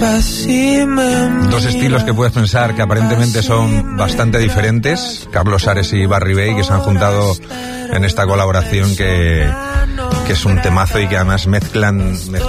Dos estilos que puedes pensar que aparentemente son bastante diferentes, Carlos Ares y Barry Bay, que se han juntado en esta colaboración que es un temazo y que además mezclan